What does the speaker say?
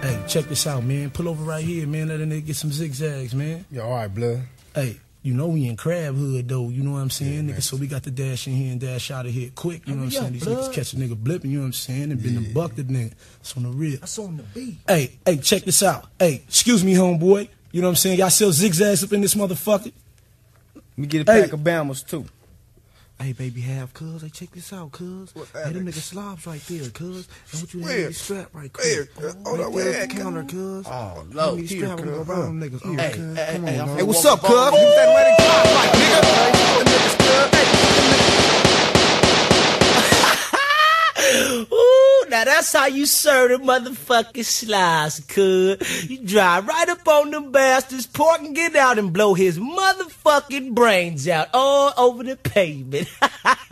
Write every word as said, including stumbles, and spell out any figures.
Hey, check this out, man. Pull over right here, man. Let a nigga get some zigzags, man. Yeah, all right, blood. Hey, you know we in Crab Hood, though. You know what I'm saying, yeah, nigga? So we got the dash in here and dash out of here quick. You know what I'm yeah, saying? These blood. niggas catch a nigga blipping, you know what I'm saying? And been Yeah. them bucked the nigga. It's on the real. That's on the beat. Hey, hey, check this out. Hey, excuse me, homeboy. You know what I'm saying? Y'all sell zigzags up in this motherfucker? Let me get a pack Hey. of Bammers, too. Hey, baby, have cuz. Hey, check this out, cuz. What, Hey, them Alex? nigga slobs right there, cuz. I want you to Where? have me strap right Where? quick. Uh, hold right on, there where at at, the counter, cuz. Oh, Let Lord, me here, strap them cuz. around them niggas. Here, Hey, cuz. hey, Come hey, on, I'm now. Hey, what's up, cuz? Give me that Atlantic Drive like, nigga. Them niggas, cuz. Ooh, now that's how you serve the motherfucking slice, cuz. You drive right up on them bastards, pork and get out and blow his motherfucking brains out all over the pavement.